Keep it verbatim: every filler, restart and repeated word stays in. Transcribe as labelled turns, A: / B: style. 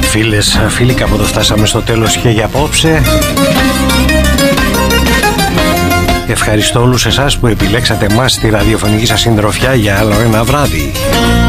A: Φίλες, φίλοι, κάποτε φτάσαμε στο τέλος και για απόψε. Ευχαριστώ όλους εσάς που επιλέξατε εμάς στη ραδιοφωνική σας συντροφιά για άλλο ένα βράδυ.